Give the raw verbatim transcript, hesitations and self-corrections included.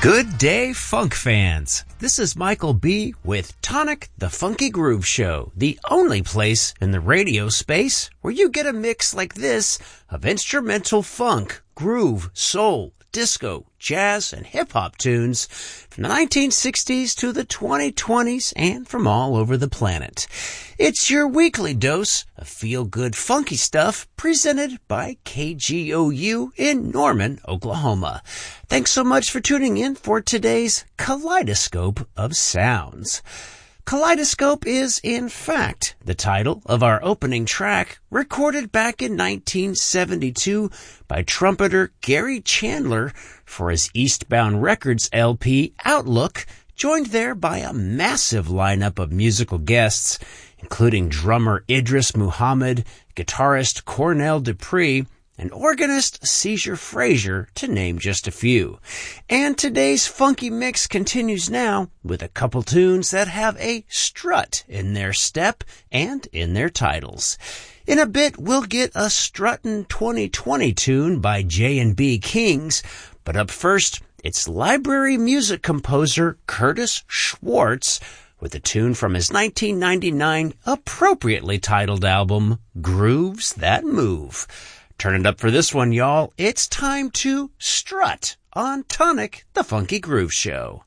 Good day, funk fans. This is Michael B. with Tonic the Funky Groove Show, the only place in the radio space where you get a mix like this of instrumental funk, groove, soul, disco, jazz, and hip-hop tunes from the nineteen sixties to the twenty twenties and from all over the planet. It's your weekly dose of feel-good funky stuff presented by K G O U in Norman, Oklahoma. Thanks so much for tuning in for today's Kaleidoscope of Sounds. Kaleidoscope is, in fact, the title of our opening track, recorded back in nineteen seventy-two by trumpeter Gary Chandler for his Eastbound Records L P Outlook, joined there by a massive lineup of musical guests, including drummer Idris Muhammad, guitarist Cornell Dupree, and organist Seizure Frazier, to name just a few. And today's funky mix continues now with a couple tunes that have a strut in their step and in their titles. In a bit, we'll get a struttin' twenty twenty tune by J and B Kings, but up first, it's library music composer Curtis Schwartz with a tune from his nineteen ninety-nine appropriately titled album, Grooves That Move. Turn it up for this one, y'all. It's time to strut on Tonic the Funky Groove Show.